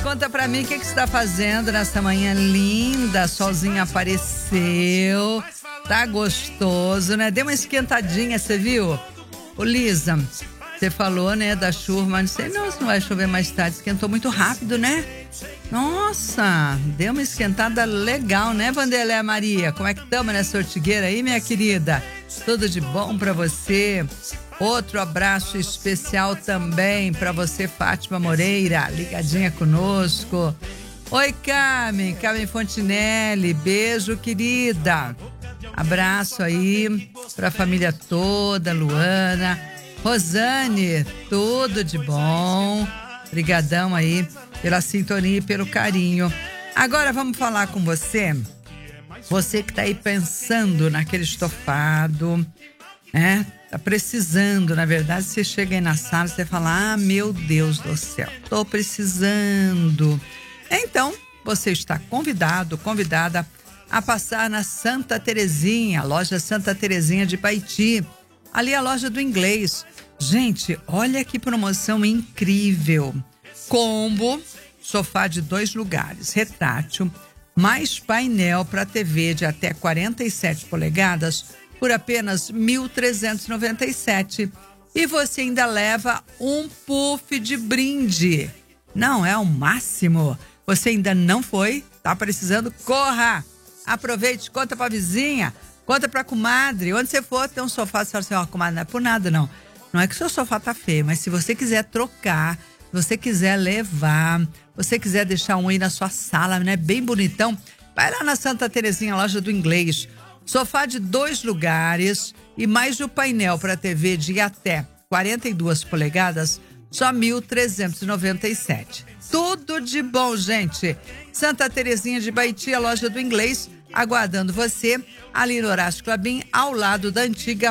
conta pra mim o que você está fazendo nessa manhã linda. Solzinho apareceu, tá gostoso, né? Deu uma esquentadinha, você viu? Ô Lisa, você falou, né, da chuva, mas não sei não se não vai chover mais tarde. Esquentou muito rápido, né? Nossa, deu uma esquentada legal, né, Vanderlé Maria? Como é que estamos nessa ortigueira aí, minha querida? Tudo de bom pra você. Outro abraço especial também pra você, Fátima Moreira, ligadinha conosco. Oi, Carmen Fontinelli, beijo, querida. Abraço aí pra família toda, Luana, Rosane, tudo de bom. Obrigadão aí pela sintonia e pelo carinho. Agora vamos falar com você. Você que tá aí pensando naquele estofado, né? Tá precisando, na verdade, você chega aí na sala e você fala, meu Deus do céu, tô precisando. Então, você está convidada a passar na Santa Terezinha, a loja Santa Terezinha de Paiti. Ali a loja do inglês. Gente, olha que promoção incrível. Combo, sofá de 2 lugares, retrátil, mais painel para TV de até 47 polegadas por apenas R$ 1.397. E você ainda leva um puff de brinde. Não é o máximo? Você ainda não foi? Tá precisando? Corra! Aproveite, conta pra vizinha, conta pra comadre. Onde você for, tem um sofá, você fala assim, comadre, não é por nada não. Não é que o seu sofá tá feio, mas se você quiser trocar, se você quiser levar, você quiser deixar um aí na sua sala, né, bem bonitão, vai lá na Santa Terezinha, loja do inglês. Sofá de 2 lugares e mais o painel para TV de até 42 polegadas, só R$ 1.397. Tudo de bom, gente. Santa Terezinha de Baiti, a loja do inglês, aguardando você ali no Horácio Clabim, ao lado da antiga